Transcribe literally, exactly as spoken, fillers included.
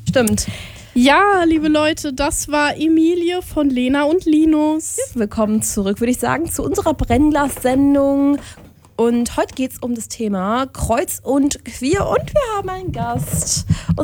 Stimmt. Ja, liebe Leute, das war Emilie von Lena und Linus. Willkommen zurück, würde ich sagen, zu unserer Brennglas-Sendung. Und heute geht es um das Thema Kreuz und Queer und wir haben einen Gast.